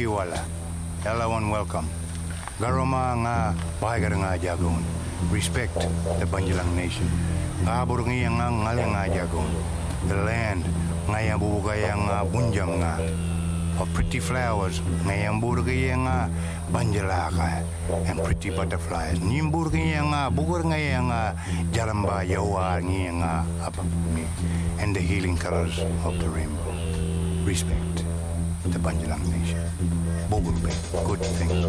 wala. Everyone welcome. Garoma nga bahagar nga jagon. Respect the Banjalang nation. Kabur nga ngale nga jagon. The land nga yang bubugay nga bunjam nga. Of pretty flowers nga yang burgay nga banjalaka and pretty butterflies. Nimburgay nga bugur nga jaramba yawa nga apapumi and the healing colors of the rainbow. Respect the Banjalang nation. Bogulbe, good things.